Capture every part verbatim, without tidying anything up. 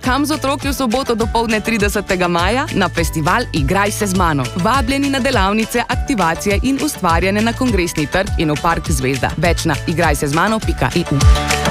kam z otroki v soboto dopoldne tridesetega maja na festival Igraj se z mano. Vabljeni na delavnice, aktivacije in ustvarjanje na Kongresni trg in v Park Zvezda. Več na igraj se z mano pika e u.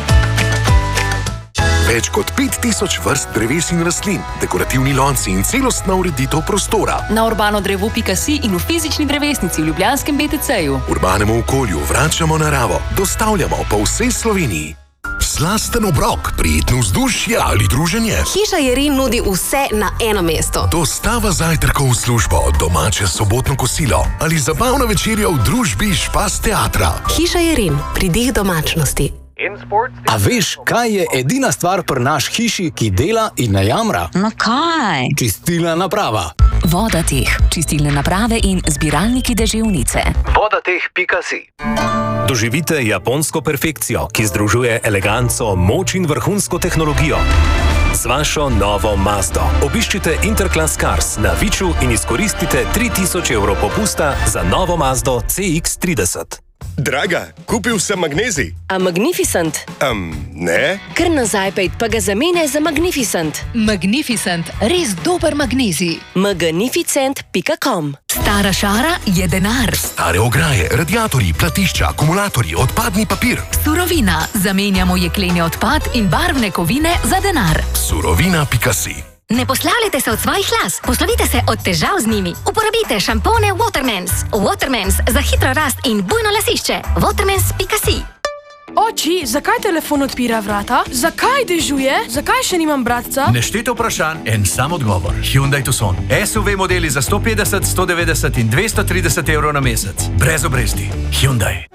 Več kot pet tisoč vrst dreves in rastlin, dekorativni lonci in celostna ureditev prostora. Na urbanodrevo pika si in v fizični drevesnici v ljubljanskem be te ceju. Urbanemu okolju vračamo naravo, dostavljamo po vsej Sloveniji. Slasten obrok, prijetno vzdušje ali druženje. Hiša Jerin nudi vse na eno mesto. Dostava zajtrkov v službo, domače sobotno kosilo ali zabavna večerja v družbi Špas teatra. Hiša Jerin, pridih domačnosti. A veš, kaj je edina stvar pri naš hiši, ki dela in ne jamra? No kaj? Čistilna naprava. Vodateh, čistilne naprave in zbiralniki deževnice. vodateh pika si. Doživite japonsko perfekcijo, ki združuje eleganco, moč in vrhunsko tehnologijo. Z vašo novo Mazdo obiščite Interclass Cars na Viču in izkoristite tri tisoč evrov popusta za novo Mazdo ce iks trideset. Draga, kupil sem magnezij. A Magnificent? Um, ne. Kar nazaj pejt, pa ga zamenjaj za Magnificent. Magnificent, res dober magnezij. magnificent pika com. Stara šara je denar. Stare ograje, radiatorji, platišča, akumulatorji, odpadni papir. Surovina. Zamenjamo jekleni odpad in barvne kovine za denar. Surovina pika si. Ne poslavljajte se od svojih las, poslovite se od težav z njimi. Uporabite šampone Watermans. Watermans za hitro rast in bujno lasišče. Watermans pika si. Oči, zakaj telefon odpira vrata? Zakaj dežuje? Zakaj še nimam bratca? Neštete vprašanj, en sam odgovor. Hyundai Tucson. es u ve modeli za sto petdeset, sto devetdeset in dvesto trideset evrov na mesec. Brez obresti. Hyundai.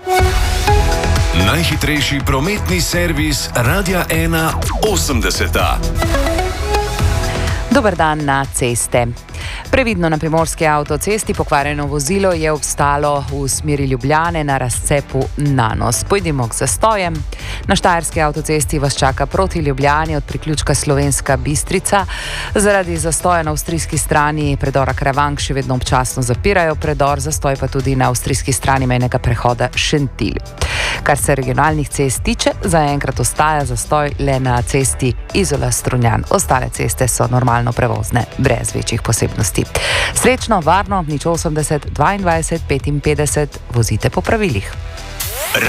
Najhitrejši prometni servis Radia ena osemdeseta. Dober dan na ceste. Previdno na primorski avtocesti pokvarjeno vozilo je obstalo v smeri Ljubljane na razcepu Nanos. Pojdimo k zastojem. Na štajerski avtocesti vas čaka proti Ljubljani od priključka Slovenska Bistrica. Zaradi zastoja na avstrijski strani predora Karavank še vedno občasno zapirajo predor, zastoj pa tudi na avstrijski strani mejnega prehoda Šentilj. Kar se regionalnih cest tiče, zaenkrat ostaja zastoj le na cesti Izola-Strunjan. Ostale ceste so normalno prevozne, brez večjih posebnosti. Srečno, varno, nič osemdeset, dvaindvajset, petinpetdeset, vozite po pravilih.